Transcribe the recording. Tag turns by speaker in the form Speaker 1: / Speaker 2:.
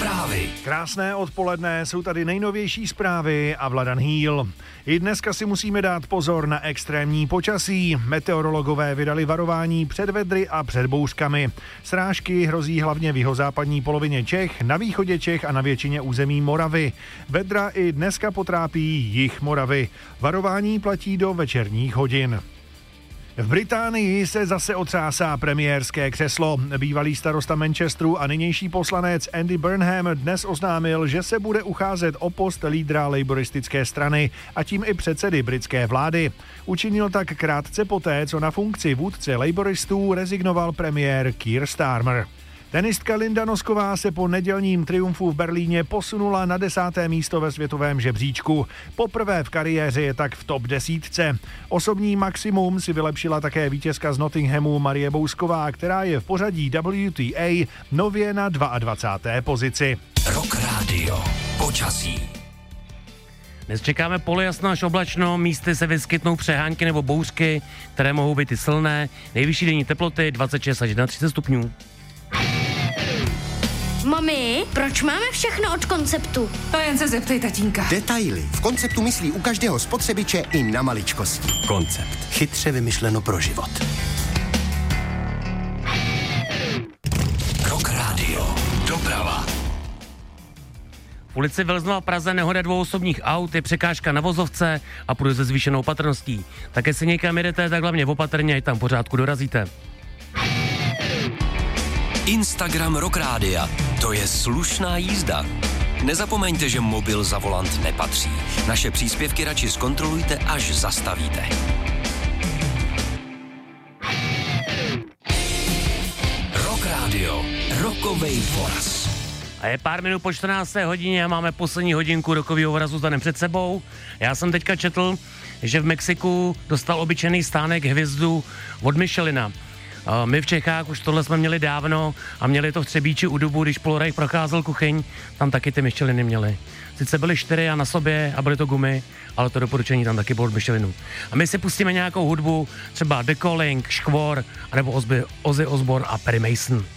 Speaker 1: Zprávy.
Speaker 2: Krásné odpoledne, jsou tady nejnovější zprávy a Vladan Hýl. I dneska si musíme dát pozor na extrémní počasí. Meteorologové vydali varování před vedry a před bouřkami. Srážky hrozí hlavně v jihozápadní polovině Čech, na východě Čech a na většině území Moravy. Vedra i dneska potrápí jih Moravy. Varování platí do večerních hodin. V Británii se zase otřásá premiérské křeslo. Bývalý starosta Manchesteru a nynější poslanec Andy Burnham dnes oznámil, že se bude ucházet o post lídra laboristické strany a tím i předsedy britské vlády. Učinil tak krátce poté, co na funkci vůdce laboristů rezignoval premiér Keir Starmer. Tenistka Linda Nosková se po nedělním triumfu v Berlíně posunula na 10. místo ve světovém žebříčku. Poprvé v kariéře je tak v top 10. Osobní maximum si vylepšila také vítězka z Nottinghamu Marie Bousková, která je v pořadí WTA nově na 22. pozici.
Speaker 1: Rock Radio. Počasí.
Speaker 3: Dnes čekáme polojasno až oblačno, místy se vyskytnou přehánky nebo bouřky, které mohou být i silné. Nejvyšší denní teploty 26 až 31 stupňů.
Speaker 4: Mami, proč máme všechno od Konceptu?
Speaker 5: To jen se zeptej tatínka.
Speaker 6: Detaily. V Konceptu myslí u každého spotřebiče i na maličkosti. Koncept. Chytře vymyšleno pro život.
Speaker 1: Rock Radio. Doprava.
Speaker 3: V ulici Velznova v Praze nehoda dvou osobních aut, je překážka na vozovce a půjde se zvýšenou opatrností. Také se někam jedete, tak hlavně opatrně, ať tam pořádku dorazíte.
Speaker 1: Instagram Rock Rádia. To je slušná jízda. Nezapomeňte, že mobil za volant nepatří. Naše příspěvky radši zkontrolujte, až zastavíte. Rock Radio. Rockovej voraz.
Speaker 3: A je pár minut po 14. hodině a máme poslední hodinku rokového vorazu s Danem před sebou. Já jsem teďka četl, že v Mexiku dostal obyčejný stánek hvězdu od Michelina. My v Čechách už tohle jsme měli dávno a měli to v Třebíči u Dubu, když Polorajch procházel kuchyň, tam taky ty Micheliny měli. Sice byly 4 a na sobě a byly to gumy, ale to doporučení tam taky bylo od Michelinu. A my si pustíme nějakou hudbu, třeba The Calling, Škvor, anebo Ozzy Osbourne a Perry Mason.